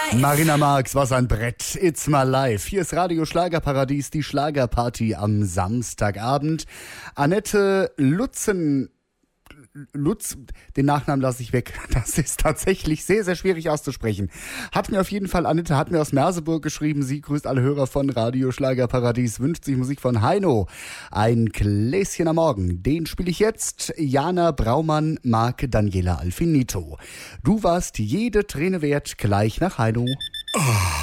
Marina Marx, was ein Brett. It's my life. Hier ist Radio Schlagerparadies, die Schlagerparty am Samstagabend. Annette Lutz, den Nachnamen lasse ich weg. Das ist tatsächlich sehr, sehr schwierig auszusprechen. Annette hat mir aus Merseburg geschrieben. Sie grüßt alle Hörer von Radio Schlagerparadies, wünscht sich Musik von Heino. Ein Gläschen am Morgen. Den spiele ich jetzt. Jana Braumann, Marc Daniela Alfinito. Du warst jede Träne wert, gleich nach Heino.